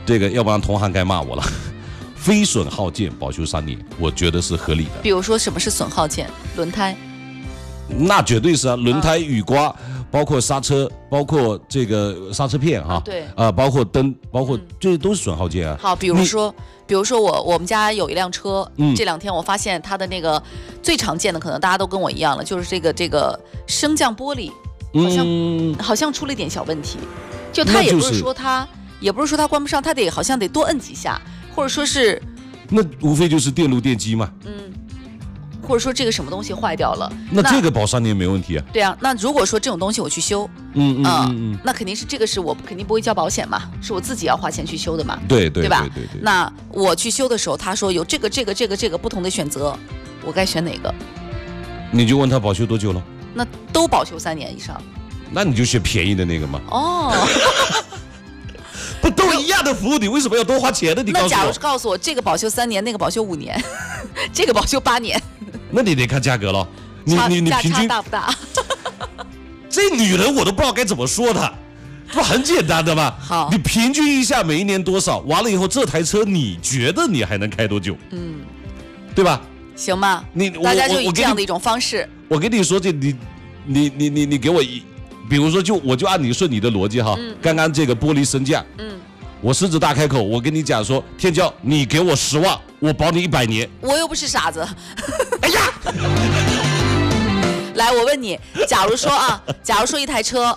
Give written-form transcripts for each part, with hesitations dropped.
这个要不然同行该骂我了。非损耗件保修3年，我觉得是合理的。 比如说什么是损耗件？轮胎？ 那绝对是啊，轮胎、雨刮，包括刹车，包括这个刹车片哈， 对， 包括灯，包括这些都是损耗件啊。 好，比如说我们家有一辆车，这2天我发现它的那个最常见的，可能大家都跟我一样了，就是这个升降玻璃，好像出了一点小问题，就它也不是说它关不上，它好像得多摁几下。或者说是， 那无非就是电路电机嘛， 或者说这个什么东西坏掉了， 那这个保3年没问题啊。 对啊，那如果说这种东西我去修，那肯定是这个是我肯定不会交保险嘛，是我自己要花钱去修的嘛， 对吧？对。那我去修的时候，他说有这个不同的选择，我该选哪个？ 你就问他保修多久了？ 那都保修3年以上， 那你就选便宜的那个嘛。 哦。 不都一样的服务，你为什么要多花钱呢？你那假如告诉我这个保修3年，那个保修5年，这个保修8年， 那你得看价格了。你平均大不大？ 这女人我都不知道该怎么说她，不很简单的吗？ 好， 你平均一下每一年多少，完了以后这台车你觉得你还能开多久？对吧？ 行吗？大家就以这样的一种方式。 我跟你说，你给我比如说我就按你顺你的逻辑哈，刚刚这个玻璃升降，我狮子大开口，我跟你讲说，天骄，你给我10万，我保你100年。 我又不是傻子。 哎呀， 来，我问你，假如说一台车，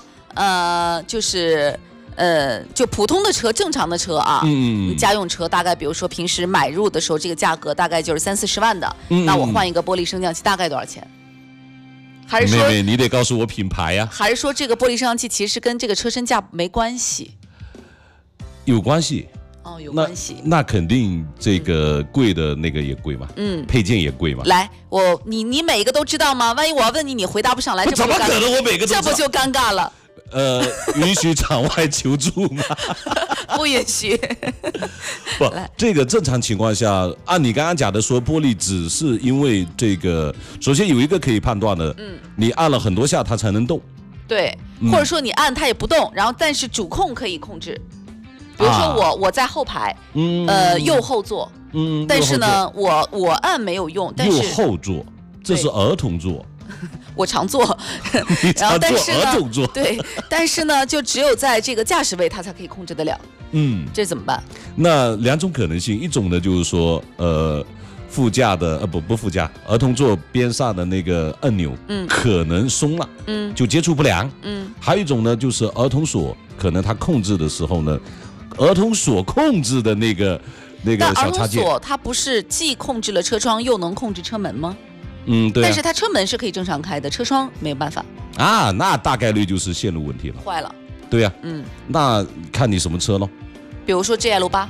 就普通的车，正常的车啊，家用车，大概比如说平时买入的时候，这个价格大概就是30-40万的，那我换一个玻璃升降器大概多少钱？还是说妹妹，你得告诉我品牌呀？ 还是说这个玻璃升降器其实跟这个车身价没关系？ 有关系。 哦，有关系。 那肯定这个贵的那个也贵嘛，配件也贵嘛。 来，你每一个都知道吗？万一我要问你，你回答不上来， 怎么可能我每个都知道？ 这不就尴尬了？ 允许场外求助吗？ 不允许。 不，这个正常情况下，按你刚刚讲的说，玻璃只是因为这个，首先有一个可以判断的，你按了很多下它才能动。 对，或者说你按它也不动，然后但是主控可以控制。比如说我在后排，右后座，但是呢，我按没有用，但是右后座，这是儿童座。 我常坐，然后但是呢，对，但是呢，就只有在这个驾驶位它才可以控制得了。这怎么办？ 那2种可能性，一种呢就是说，副驾的不副驾，儿童座边上的那个按钮，可能松了，就接触不良，还有一种呢就是儿童锁，可能它控制的时候呢，儿童锁控制的那个小插件， 儿童锁它不是既控制了车窗又能控制车门吗？ 对、 但是它车门是可以正常开的，车窗没有办法啊，那大概率就是线路问题了， 坏了。 对呀，那看你什么车咯， 比如说 GL8，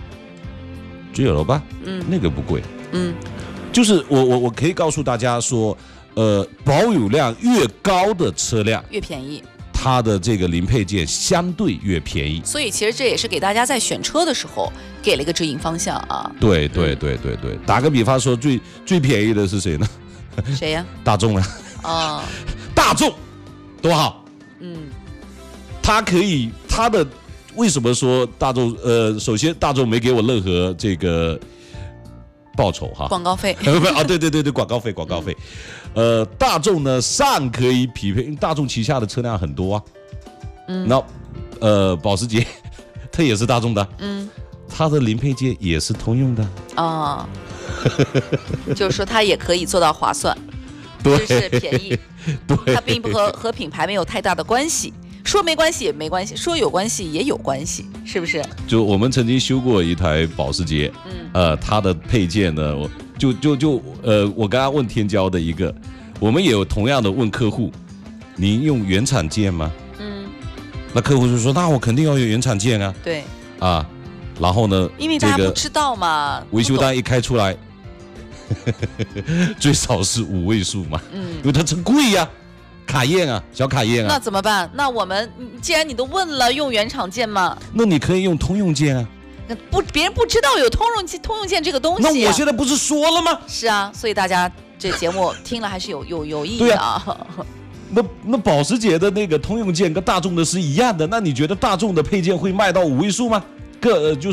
那个不贵，就是我可以告诉大家说，保有量越高的车辆越便宜， 它的这个零配件相对越便宜， 所以其实这也是给大家在选车的时候给了一个指引方向啊。 对，打个比方说，最便宜的是谁呢？ 谁呀？ 大众啊！ 哦， 大众多好，它可以，它的为什么说大众？首先大众没给我任何这个报酬哈， 广告费啊，对，广告费。大众呢上可以匹配，因为大众旗下的车辆很多啊。那保时捷它也是大众的，它的零配件也是通用的啊。就是说它也可以做到划算，就是便宜， 对， 它并不和品牌没有太大的关系。说没关系也没关系，说有关系也有关系，是不是？ 就我们曾经修过一台保时捷，它的配件呢，我刚刚问天骄的一个，我们也有同样的问客户，您用原厂件吗？那客户就说，那我肯定要用原厂件啊。 对。 啊，然后呢？ 因为大家不知道嘛， 维修单一开出来，最少是5位数嘛，因为它真贵呀，卡宴啊，小卡宴啊。 那怎么办？那我们既然你都问了，用原厂件嘛， 那你可以用通用件啊。 别人不知道有通用件这个东西、啊。 那我现在不是说了吗？ 是啊，所以大家这节目听了还是有意义的啊。 那保时捷的那个通用件跟大众的是一样的，那你觉得大众的配件会卖到5位数吗？就